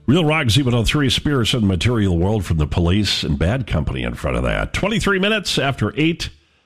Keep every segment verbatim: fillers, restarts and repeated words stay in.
Real Rock Z one oh three, Spirits and Material World from the Police and Bad Company in front of that. twenty-three minutes after eight,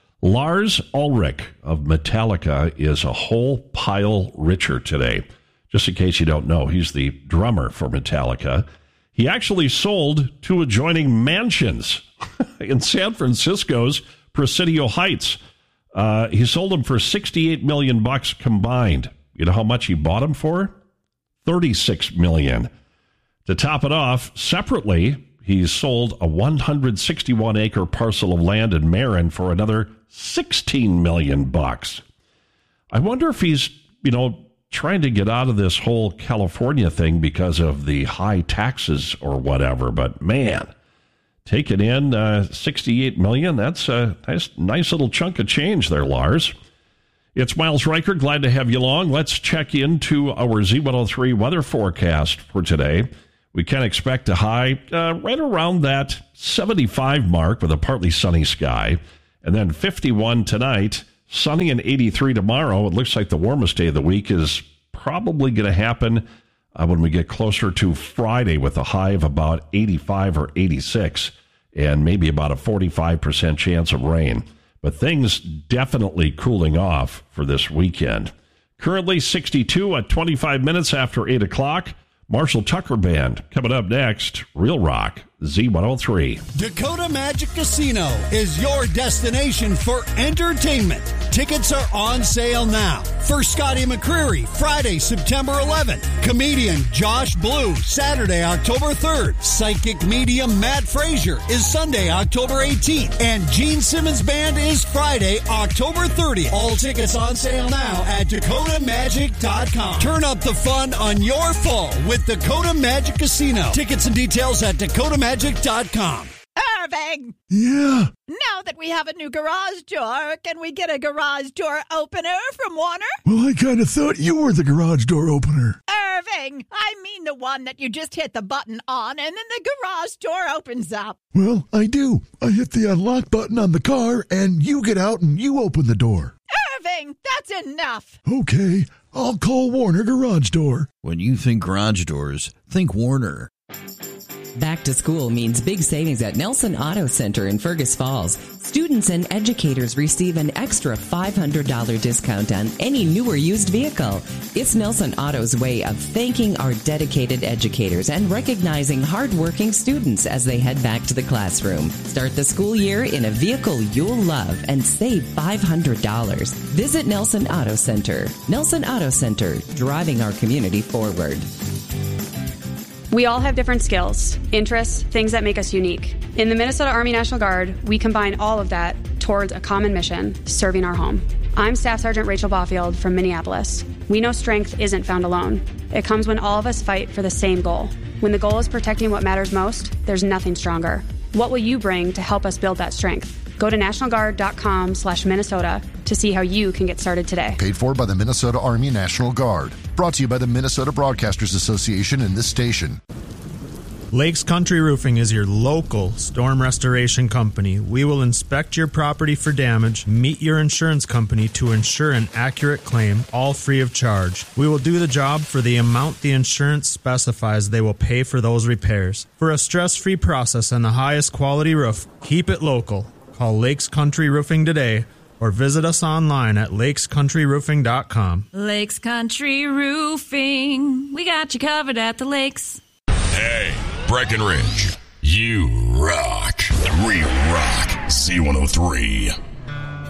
Lars Ulrich of Metallica is a whole pile richer today. Just in case you don't know, he's the drummer for Metallica. He actually sold two adjoining mansions in San Francisco's Presidio Heights. Uh, he sold them for sixty-eight million bucks combined. You know how much he bought them for? thirty-six million dollars. To top it off, separately, he sold a one hundred sixty-one acre parcel of land in Marin for another sixteen million bucks. I wonder if he's, you know, trying to get out of this whole California thing because of the high taxes or whatever. But man, taking in uh, sixty-eight million dollars, that's a nice, nice little chunk of change there, Lars. It's Miles Riker. Glad to have you along. Let's check into our Z one oh three weather forecast for today. We can expect a high uh, right around that seventy-five mark with a partly sunny sky. And then fifty-one tonight, sunny and eighty-three tomorrow. It looks like the warmest day of the week is probably going to happen uh, when we get closer to Friday with a high of about eighty-five or eighty-six and maybe about a forty-five percent chance of rain. But things definitely cooling off for this weekend. Currently sixty-two at twenty-five minutes after eight o'clock. Marshall Tucker Band coming up next. Real Rock Z one oh three. Dakota Magic Casino is your destination for entertainment. Tickets are on sale now. For Scotty McCreery, Friday, September eleventh. Comedian Josh Blue, Saturday, October third. Psychic medium Matt Frazier is Sunday, October eighteenth. And Gene Simmons Band is Friday, October thirtieth. All tickets on sale now at Dakota Magic dot com. Turn up the fun on your fall with Dakota Magic Casino. Tickets and details at Dakota Magic dot com. Irving! Yeah? Now that we have a new garage door, can we get a garage door opener from Warner? Well, I kind of thought you were the garage door opener. Irving! I mean the one that you just hit the button on and then the garage door opens up. Well, I do. I hit the unlock button on the car and you get out and you open the door. Irving, that's enough. Okay, I'll call Warner Garage Door. When you think garage doors, think Warner. Back to school means big savings at Nelson Auto Center in Fergus Falls. Students and educators receive an extra five hundred dollars discount on any new or used vehicle. It's Nelson Auto's way of thanking our dedicated educators and recognizing hardworking students as they head back to the classroom. Start the school year in a vehicle you'll love and save five hundred dollars. Visit Nelson Auto Center. Nelson Auto Center, driving our community forward. We all have different skills, interests, things that make us unique. In the Minnesota Army National Guard, we combine all of that towards a common mission, serving our home. I'm Staff Sergeant Rachel Baufield from Minneapolis. We know strength isn't found alone. It comes when all of us fight for the same goal. When the goal is protecting what matters most, there's nothing stronger. What will you bring to help us build that strength? Go to national guard dot com slash Minnesota to see how you can get started today. Paid for by the Minnesota Army National Guard. Brought to you by the Minnesota Broadcasters Association and this station. Lakes Country Roofing is your local storm restoration company. We will inspect your property for damage, meet your insurance company to ensure an accurate claim, all free of charge. We will do the job for the amount the insurance specifies they will pay for those repairs. For a stress-free process and the highest quality roof, keep it local. Call Lakes Country Roofing today or visit us online at lakes country roofing dot com. Lakes Country Roofing. We got you covered at the lakes. Hey, Breckenridge, you rock. We rock Z one oh three.